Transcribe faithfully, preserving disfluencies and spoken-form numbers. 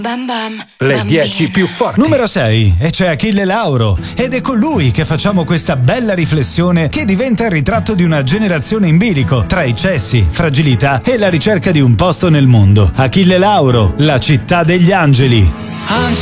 Bam bam. Le dieci più forti. Numero sei, e c'è Achille Lauro, ed è con lui che facciamo questa bella riflessione che diventa il ritratto di una generazione in bilico tra eccessi, fragilità e la ricerca di un posto nel mondo. Achille Lauro, La città degli angeli.